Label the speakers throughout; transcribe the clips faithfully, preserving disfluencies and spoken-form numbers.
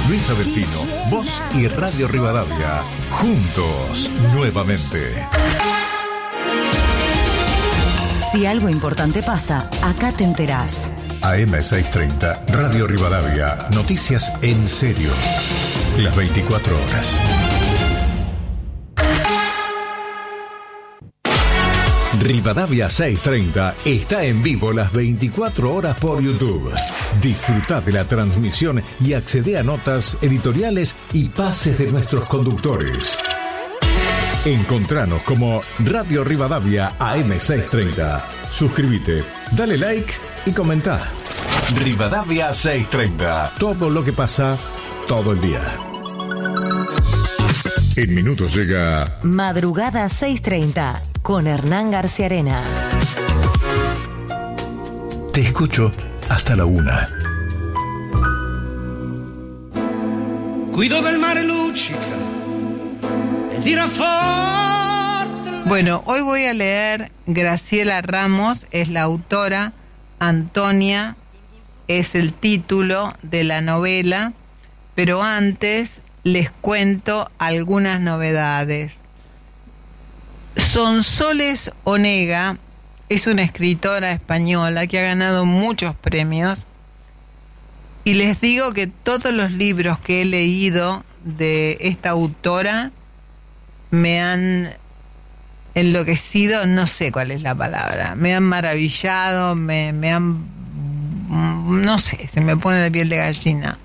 Speaker 1: Luisa Delfino, vos y Radio Rivadavia, juntos nuevamente.
Speaker 2: Si algo importante pasa, acá te enterás.
Speaker 1: A M seiscientos treinta, Radio Rivadavia, noticias en serio, las veinticuatro horas. Rivadavia seiscientos treinta está en vivo las veinticuatro horas por YouTube. Disfruta de la transmisión y accede a notas, editoriales y pases de nuestros conductores. Encontranos como Radio Rivadavia A M seiscientos treinta. Suscríbete, dale like y comenta. Rivadavia seiscientos treinta. Todo lo que pasa, todo el día. En minutos llega
Speaker 2: Madrugada seiscientos treinta con Hernán García Arena.
Speaker 1: Te escucho hasta la una.
Speaker 3: Guido del mare luccica e dirà forte.
Speaker 4: Bueno, hoy voy a leer Graciela Ramos, es la autora, Antonia es el título de la novela, pero antes les cuento algunas novedades. Sonsoles Onega es una escritora española que ha ganado muchos premios y les digo que todos los libros que he leído de esta autora me han enloquecido, no sé cuál es la palabra, me han maravillado, me, me han, no sé, se me pone la piel de gallina.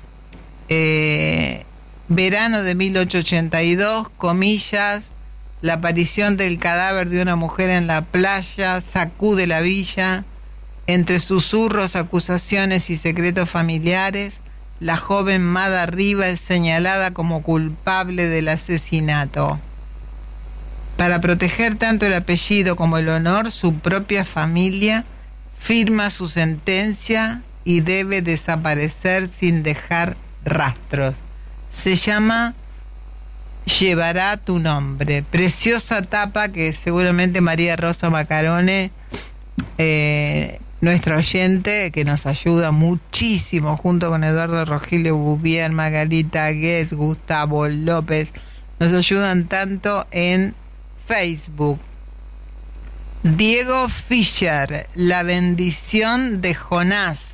Speaker 4: Eh, Verano de mil ochocientos ochenta y dos, comillas, la aparición del cadáver de una mujer en la playa, sacude la villa, entre susurros, acusaciones y secretos familiares, la joven Mada Riva es señalada como culpable del asesinato. Para proteger tanto el apellido como el honor, su propia familia firma su sentencia y debe desaparecer sin dejar rastros. Se llama Llevará tu nombre. Preciosa tapa que seguramente María Rosa Macarone, eh, nuestra oyente, que nos ayuda muchísimo, junto con Eduardo Rogelio Bouvier, Margarita Guess, Gustavo López, nos ayudan tanto en Facebook. Diego Fischer, La bendición de Jonás.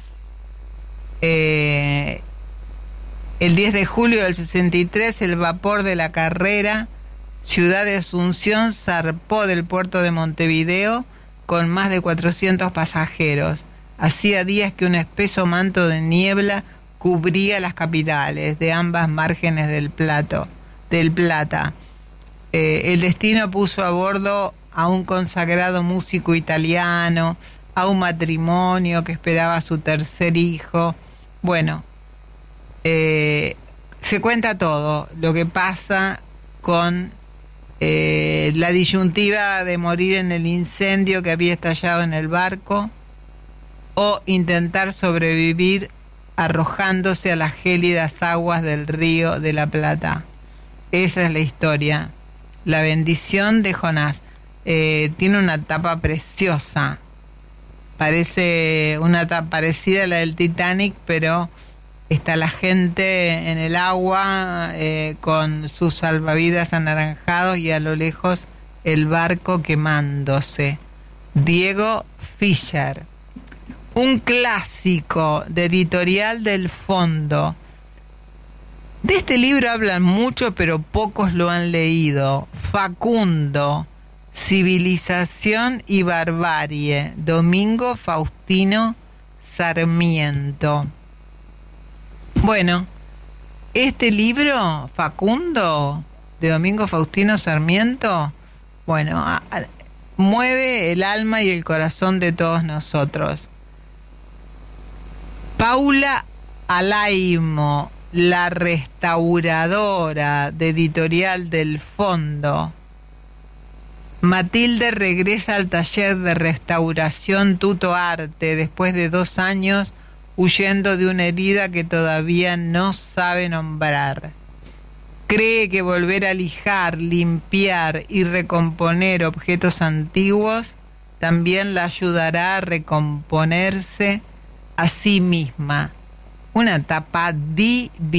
Speaker 4: Eh, el diez de julio del sesenta y tres, el vapor de la Carrera, ciudad de Asunción, zarpó del puerto de Montevideo con más de cuatrocientos pasajeros. Hacía días que un espeso manto de niebla cubría las capitales de ambas márgenes del Plato, del Plata. Eh, el destino puso a bordo a un consagrado músico italiano, a un matrimonio que esperaba a su tercer hijo. Bueno, eh, se cuenta todo lo que pasa con eh, la disyuntiva de morir en el incendio que había estallado en el barco o intentar sobrevivir arrojándose a las gélidas aguas del río de la Plata. Esa es la historia. La bendición de Jonás. Eh, tiene una tapa preciosa. Parece una tapa parecida a la del Titanic, pero está la gente en el agua eh, con sus salvavidas anaranjados y a lo lejos el barco quemándose. Diego Fischer. Un clásico de Editorial del Fondo. De este libro hablan mucho, pero pocos lo han leído. Facundo, Civilización y Barbarie, Domingo Faustino Sarmiento. Bueno, este libro, Facundo, de Domingo Faustino Sarmiento, bueno, a, a, mueve el alma y el corazón de todos nosotros. Paula Alaimo, La restauradora, de Editorial del Fondo. Matilde regresa al taller de restauración Tuto Arte después de dos años huyendo de una herida que todavía no sabe nombrar. Cree que volver a lijar, limpiar y recomponer objetos antiguos también la ayudará a recomponerse a sí misma. Una tapa divina.